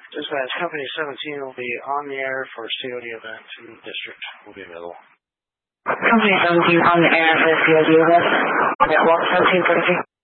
Dispatch, Company 17 will be on the air for COD event in the district. Will be available. Company 17 on the air for COD event. Network 1733.